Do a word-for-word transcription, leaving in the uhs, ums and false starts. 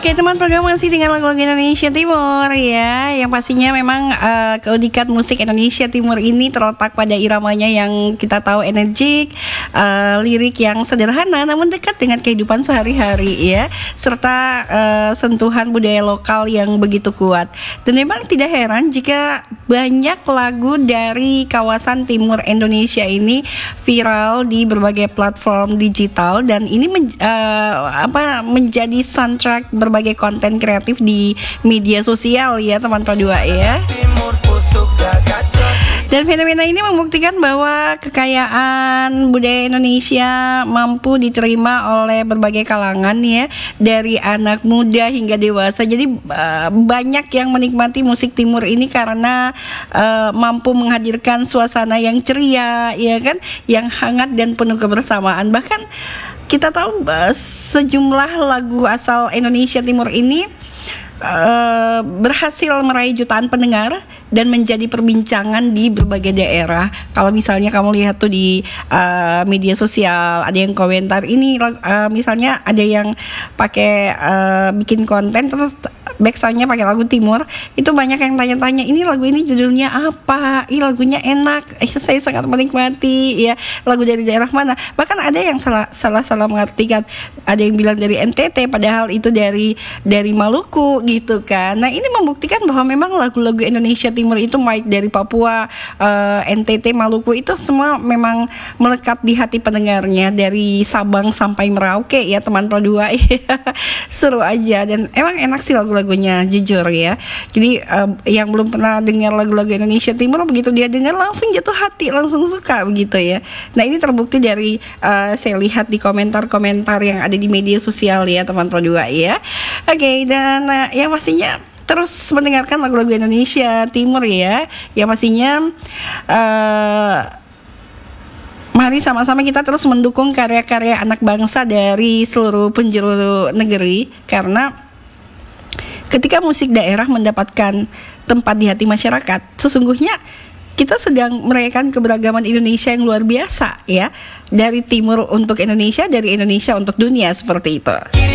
Oke teman program masih dengan lagu-lagu Indonesia Timur ya. Yang pastinya memang uh, keunikan musik Indonesia Timur ini terletak pada iramanya yang kita tahu energik, uh, lirik yang sederhana namun dekat dengan kehidupan sehari-hari ya, serta uh, sentuhan budaya lokal yang begitu kuat. Dan memang tidak heran jika banyak lagu dari kawasan timur Indonesia ini viral di berbagai platform digital, dan ini men, uh, apa menjadi soundtrack berbagai konten kreatif di media sosial ya teman Pro dua ya. Dan fenomena ini membuktikan bahwa kekayaan budaya Indonesia mampu diterima oleh berbagai kalangan ya, dari anak muda hingga dewasa. Jadi uh, banyak yang menikmati musik timur ini karena uh, mampu menghadirkan suasana yang ceria ya kan, yang hangat dan penuh kebersamaan. Bahkan kita tahu uh, sejumlah lagu asal Indonesia Timur ini uh, berhasil meraih jutaan pendengar dan menjadi perbincangan di berbagai daerah. Kalau misalnya kamu lihat tuh di uh, media sosial, ada yang komentar ini uh, misalnya ada yang pakai uh, bikin konten terus backsoundnya pakai lagu timur, itu banyak yang tanya-tanya ini lagu ini judulnya apa, ini lagunya enak, eh, saya sangat menikmati ya, lagu dari daerah mana. Bahkan ada yang salah salah salah mengartikan, ada yang bilang dari N T T padahal itu dari dari Maluku gitu kan. Nah ini membuktikan bahwa memang lagu-lagu Indonesia Timur itu baik dari Papua, uh, N T T, Maluku itu semua memang melekat di hati pendengarnya, dari Sabang sampai Merauke ya teman Pro dua. Seru aja dan emang enak sih lagu-lagu lagunya jujur ya. Jadi uh, yang belum pernah dengar lagu-lagu Indonesia Timur, begitu dia dengar langsung jatuh hati, langsung suka begitu ya. Nah ini terbukti dari uh, saya lihat di komentar-komentar yang ada di media sosial ya teman Pro dua ya. Oke okay, dan uh, yang pastinya terus mendengarkan lagu-lagu Indonesia Timur ya. Yang pastinya uh, mari sama-sama kita terus mendukung karya-karya anak bangsa dari seluruh penjuru negeri, karena ketika musik daerah mendapatkan tempat di hati masyarakat, sesungguhnya kita sedang merayakan keberagaman Indonesia yang luar biasa ya. Dari timur untuk Indonesia, dari Indonesia untuk dunia, seperti itu.